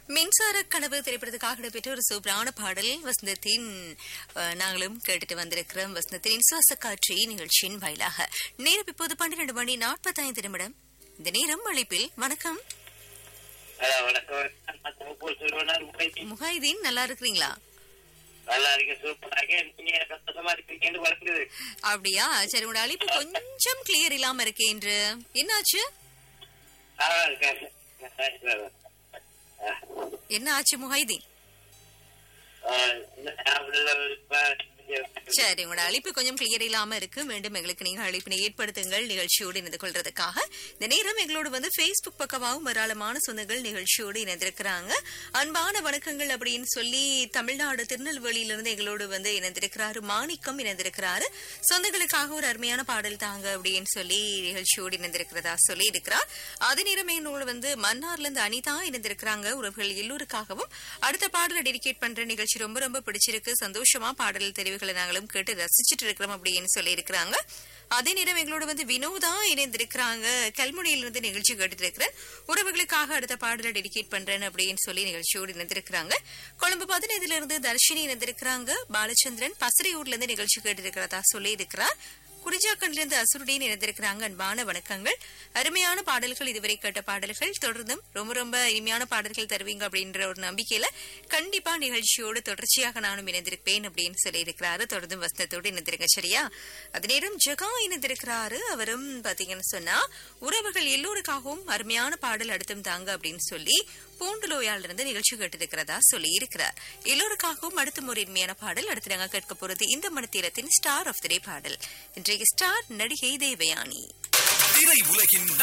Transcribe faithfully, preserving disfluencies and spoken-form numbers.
மின்சார கனவு திரைப்படத்துக்காக இடம்பெற்ற ஒரு சூப்பரான பாடல் வசந்தத்தின் அஹ், நாங்களும் கேட்டுட்டு வந்திருக்கிறோம். வசந்தத்தின் சுவாச காட்சி நிகழ்ச்சியின் வாயிலாக நேரம் இப்போது பன்னிரண்டு மணி நாற்பத்தி ஐந்து நிமிடம். இந்த நேரம் அழைப்பில் வணக்கம் ஹலோ வணக்கம். நான் தொகுப்பூர் செல்வனார் முகைதீன். முஹைதீன், நல்லா இருக்கிறீங்களா? நல்லா இருக்கு, சூப்பராக இருக்கீங்க, சந்தோஷமா இருக்கீங்கன்னு வளர்க்குது. அப்படியா? சரி, உங்களோட அழைப்பு கொஞ்சம் கிளியர் இல்லாம இருக்கே என்று என்னாச்சு? ஆ, க- என்ன ஆச்சு முஹைதீன்? ஆ, இந்த ஞாபகத்துல இப்ப சரி, உங்களோட அழைப்பு கொஞ்சம் கிளியர் இல்லாம இருக்கு. மீண்டும் எங்களுக்கு நீங்க அழைப்பினை ஏற்படுத்துங்கள் நிகழ்ச்சியோடு இணைந்து கொள்றதுக்காக. இந்த நேரம் எங்களோடு வந்து Facebook பக்கமாகவும் ஏராளமான சொந்தங்கள் நிகழ்ச்சியோடு இணைந்திருக்கிறாங்க. அன்பான வணக்கங்கள் அப்படின்னு சொல்லி தமிழ்நாடு திருநெல்வேலியிலிருந்து எங்களோடு வந்து இணைந்திருக்கிறாரு மாணிக்கம் இணைந்திருக்கிறாரு. சொந்தங்களுக்காக ஒரு அருமையான பாடல் தாங்க அப்படின்னு சொல்லி நிகழ்ச்சியோடு இணைந்திருக்கிறதா சொல்லி இருக்கிறார். அதே நேரம் எங்களோடு வந்து மன்னார்ல இருந்து அனிதா இணைந்திருக்கிறாங்க. உறவுகள் எல்லோருக்காகவும் அடுத்த பாடலை டெடிகேட் பண்ற நிகழ்ச்சி ரொம்ப ரொம்ப பிடிச்சிருக்கு, சந்தோஷமா பாடல் தெரிவுகளை நாங்களும் கேட்டு ரசிச்சுட்டு இருக்கிறோம் அப்படின்னு சொல்லி இருக்கிறாங்க. அதே நேரம் எங்களோட வந்து வினோதா இணைந்திருக்கிறாங்க. கல்முனையிலிருந்து நிகழ்ச்சி கேட்டுட்டு இருக்கிறேன். உறவுகளுக்காக அடுத்த பாடலை டெடிகேட் பண்றேன் அப்படின்னு சொல்லி நிகழ்ச்சியோடு இணைந்திருக்கிறாங்க. கொழும்பு பதினைந்துல இருந்து தர்ஷினி இணைந்திருக்கிறாங்க. பாலச்சந்திரன் பசறையூர்ல இருந்து நிகழ்ச்சி கேட்டு இருக்கிறதா சொல்லி இருக்கிறார். குறிஞ்சாக்கண்ல இருந்து அசுருடன் இணைந்திருக்கிறாங்க. அன்பான வணக்கங்கள். அருமையான பாடல்கள், இதுவரை கேட்ட பாடல்கள் தொடர்ந்தும் ரொம்ப ரொம்ப இனிமையான பாடல்கள் தருவீங்க அப்படின்ற ஒரு நம்பிக்கையில கண்டிப்பா நிகழ்ச்சியோடு தொடர்ச்சியாக நானும் இணைந்திருப்பேன் அப்படின்னு சொல்லி இருக்கிறாரு. தொடர்ந்தும் வசனத்தோடு இணைந்திருங்க, சரியா? அதே நேரம் ஜகா இணைந்திருக்கிறாரு. அவரும் பாத்தீங்கன்னு சொன்னா உறவுகள் எல்லோருக்காகவும் அருமையான பாடல் அடுத்தும் தாங்க அப்படின்னு சொல்லி பூண்டுலோயால இருந்து நிகழ்ச்சி கேட்டிருக்கிறதா சொல்லி இருக்கிறார். எல்லோருக்காகவும் அடுத்த ஒரு இனிமையான பாடல் அடுத்து நாங்க கேட்க போறது இந்த மணித்தீரத்தின் ஸ்டார் ஆஃப் தி டே பாடல். இன்றைக்கு ஸ்டார் நடிகை தேவயானி. திரை உலகின்